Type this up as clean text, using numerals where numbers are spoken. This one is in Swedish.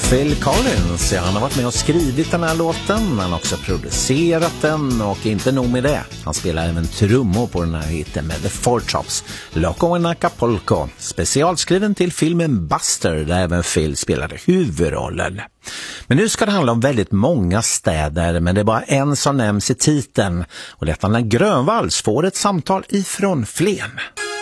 Phil Collins, ja, han har varit med och skrivit den här låten, han har också producerat den och inte nog med det. Han spelar även trummor på den här hiten med The Four Tops, Loco in Acapulco, specialskriven till filmen Buster där även Phil spelade huvudrollen. Men nu ska det handla om väldigt många städer, men det är bara en som nämns i titeln och detta när Grönvalls får ett samtal ifrån Flen.